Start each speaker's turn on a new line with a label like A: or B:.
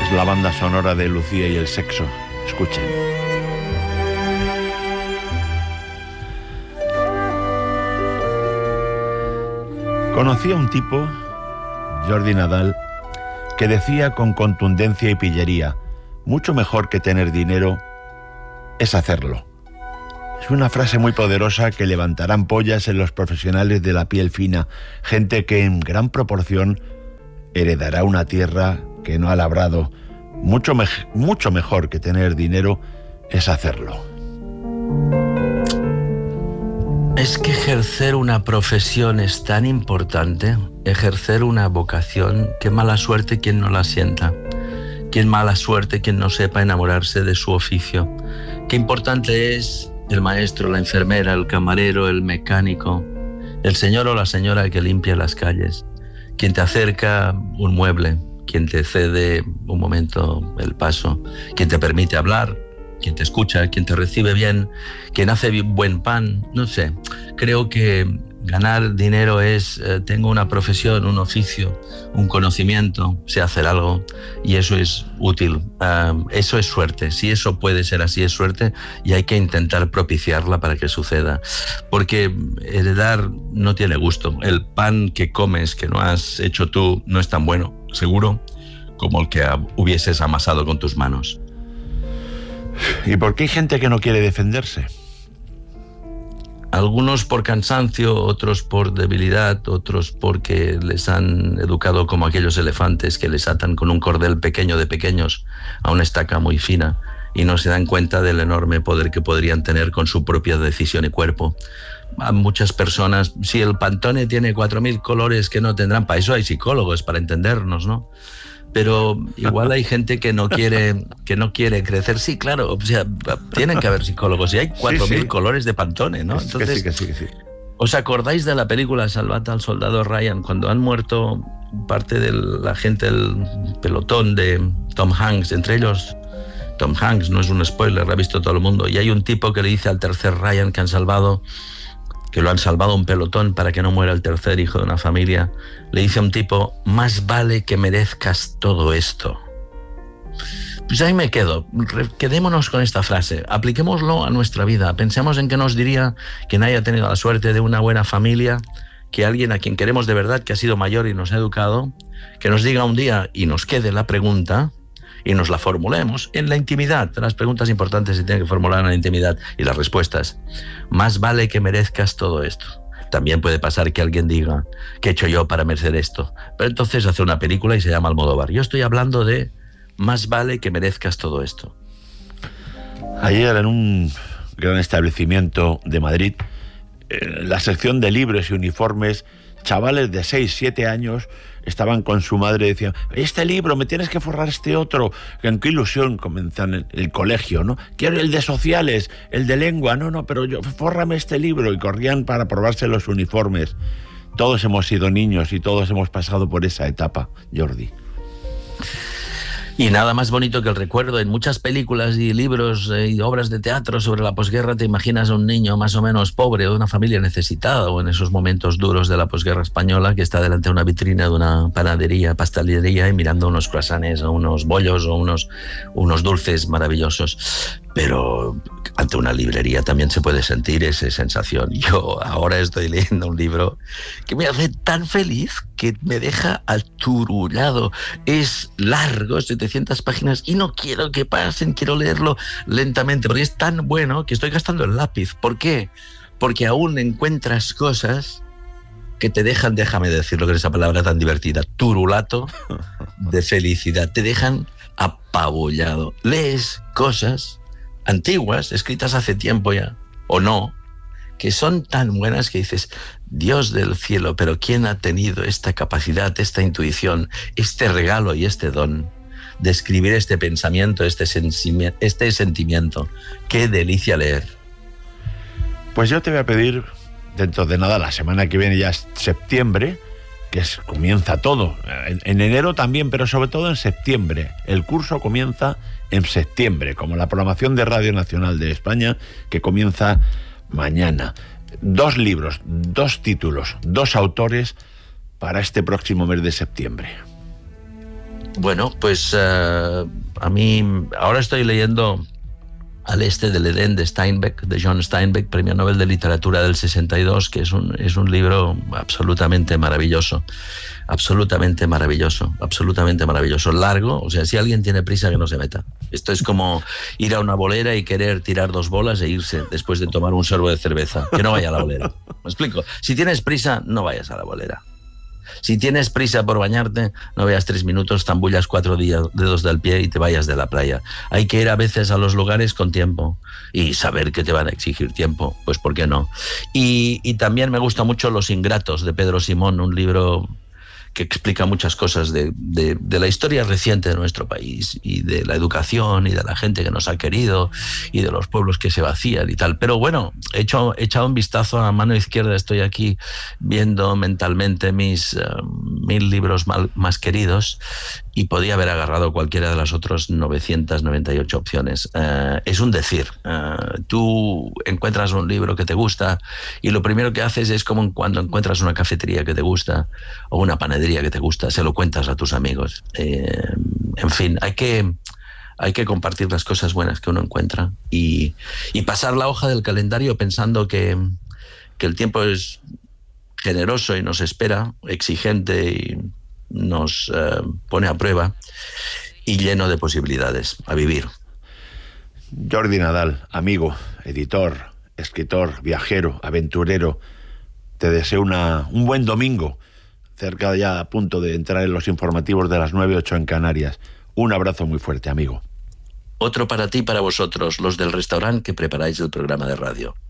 A: Es la banda sonora de Lucía y el sexo. Escuchen. Conocí a un tipo, Jordi Nadal, que decía con contundencia y pillería: mucho mejor que tener dinero es hacerlo. Es una frase muy poderosa que levantará ampollas en los profesionales de la piel fina, gente que en gran proporción heredará una tierra que no ha labrado. Mucho mejor que tener dinero es hacerlo.
B: Es que ejercer una profesión es tan importante, ejercer una vocación. Qué mala suerte quien no la sienta, qué mala suerte quien no sepa enamorarse de su oficio. Qué importante es el maestro, la enfermera, el camarero, el mecánico, el señor o la señora que limpia las calles, quien te acerca un mueble, quien te cede un momento el paso, quien te permite hablar, quien te escucha, quien te recibe bien, quien hace buen pan. No sé, creo que ganar dinero es, tengo una profesión, un oficio, un conocimiento, sé hacer algo, y eso es útil, eso es suerte. Si eso puede ser así, es suerte, y hay que intentar propiciarla para que suceda, porque heredar no tiene gusto. El pan que comes, que no has hecho tú, no es tan bueno, seguro, como el que hubieses amasado con tus manos.
A: ¿Y por qué hay gente que no quiere defenderse?
B: Algunos por cansancio, otros por debilidad, otros porque les han educado como aquellos elefantes que les atan con un cordel pequeño de pequeños a una estaca muy fina y no se dan cuenta del enorme poder que podrían tener con su propia decisión y cuerpo. A muchas personas, si el Pantone tiene 4.000 colores que no tendrán, para eso hay psicólogos, para entendernos, ¿no? Pero igual hay gente que no quiere crecer. Sí, claro, o sea, tienen que haber psicólogos. Y hay 4.000 colores de Pantone, ¿no? Entonces,
A: que sí.
B: ¿os acordáis de la película Salvad al soldado Ryan, cuando han muerto parte de la gente del pelotón de Tom Hanks? Entre ellos, Tom Hanks, no es un spoiler, lo ha visto todo el mundo. Y hay un tipo que le dice al tercer Ryan que lo han salvado un pelotón para que no muera el tercer hijo de una familia, le dice a un tipo: más vale que merezcas todo esto. Pues ahí me quedo. Quedémonos con esta frase, apliquémoslo a nuestra vida. Pensemos en qué nos diría quien haya tenido la suerte de una buena familia, que alguien a quien queremos de verdad, que ha sido mayor y nos ha educado, que nos diga un día y nos quede la pregunta y nos la formulemos en la intimidad. Las preguntas importantes se tienen que formular en la intimidad, y las respuestas: más vale que merezcas todo esto. También puede pasar que alguien diga: ¿qué he hecho yo para merecer esto? Pero entonces hace una película y se llama Almodóvar. Yo estoy hablando de más vale que merezcas todo esto.
A: Ayer, en un gran establecimiento de Madrid, la sección de libros y uniformes, chavales de 6, 7 años estaban con su madre y decían: este libro, me tienes que forrar este otro. ¿En qué ilusión comienzan el colegio, no? Quiero el de sociales, el de lengua, no, pero yo, fórrame este libro. Y corrían para probarse los uniformes. Todos hemos sido niños y todos hemos pasado por esa etapa, Jordi.
B: Y nada más bonito que el recuerdo. En muchas películas y libros y obras de teatro sobre la posguerra te imaginas a un niño más o menos pobre, de una familia necesitada, o en esos momentos duros de la posguerra española, que está delante de una vitrina de una panadería, pastelería, y mirando unos croissants o unos bollos o unos dulces maravillosos. Pero ante una librería también se puede sentir esa sensación. Yo ahora estoy leyendo un libro que me hace tan feliz que me deja aturullado. Es largo, 700 páginas, y no quiero que pasen, quiero leerlo lentamente, porque es tan bueno que estoy gastando el lápiz. ¿Por qué? Porque aún encuentras cosas que te dejan, déjame decirlo con esa palabra tan divertida, turulato de felicidad. Te dejan apabullado. Lees cosas antiguas, escritas hace tiempo ya, o no, que son tan buenas que dices: Dios del cielo, pero ¿quién ha tenido esta capacidad, esta intuición, este regalo y este don de escribir este pensamiento, este sentimiento? ¡Qué delicia leer!
A: Pues yo te voy a pedir, dentro de nada, la semana que viene ya es septiembre, que comienza todo. En enero también, pero sobre todo en septiembre. El curso comienza en septiembre, como la programación de Radio Nacional de España, que comienza mañana. 2 libros, 2 títulos, 2 autores para este próximo mes de septiembre.
B: Bueno, pues a mí ahora estoy leyendo Al este del Edén de Steinbeck, de John Steinbeck, Premio Nobel de Literatura del 62, que es un libro absolutamente maravilloso, absolutamente maravilloso, absolutamente maravilloso. Largo, o sea, si alguien tiene prisa que no se meta. Esto es como ir a una bolera y querer tirar 2 bolas e irse después de tomar un sorbo de cerveza. Que no vaya a la bolera. ¿Me explico? Si tienes prisa, no vayas a la bolera. Si tienes prisa por bañarte, no veas 3 minutos, zambullas 4 dedos del pie y te vayas de la playa. Hay que ir a veces a los lugares con tiempo y saber que te van a exigir tiempo, pues ¿por qué no? Y también me gusta mucho Los ingratos de Pedro Simón, un libro que explica muchas cosas de la historia reciente de nuestro país y de la educación y de la gente que nos ha querido y de los pueblos que se vacían y tal. Pero bueno, he echado un vistazo a mano izquierda, estoy aquí viendo mentalmente mis 1000 libros más queridos y podía haber agarrado cualquiera de las otras 998 opciones. Es un decir. Tú encuentras un libro que te gusta y lo primero que haces es como cuando encuentras una cafetería que te gusta o una panadería que te gusta, se lo cuentas a tus amigos. En fin, hay que compartir las cosas buenas que uno encuentra y pasar la hoja del calendario pensando que el tiempo es generoso y nos espera, exigente y nos pone a prueba y lleno de posibilidades a vivir.
A: Jordi Nadal, amigo, editor, escritor, viajero, aventurero, te deseo un buen domingo, cerca ya a punto de entrar en los informativos de las 9:08 en Canarias. Un abrazo muy fuerte, amigo.
B: Otro para ti y para vosotros, los del restaurante que preparáis el programa de radio.